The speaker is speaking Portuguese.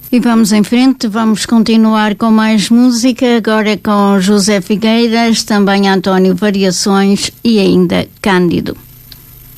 E vamos em frente, vamos continuar com mais música, agora com José Figueiras, também António Variações e ainda Cândido.